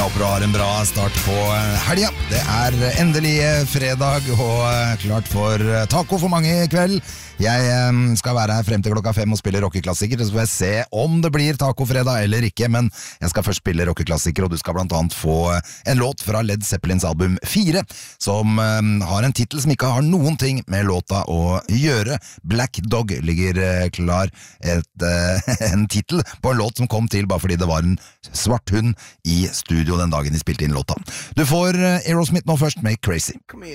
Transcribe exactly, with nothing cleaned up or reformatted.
håper du har en bra start på helga. Det er endelig fredag og klart for taco for mange i kveld. Jeg skal være her frem til klokka fem og spille rockeklassiker, så får jeg se om det blir tacofredag eller ikke, men jeg skal først spille rockeklassiker, og du skal blant annet få en låt fra Led Zeppelins album fire, som har en titel som ikke har noen ting med låta å gjøre. Black Dog ligger klar, et, en titel på en låt som kom til bare fordi det var en svart hund i studio den dagen de spilte inn låta. Du får Aerosmith nå først med Crazy.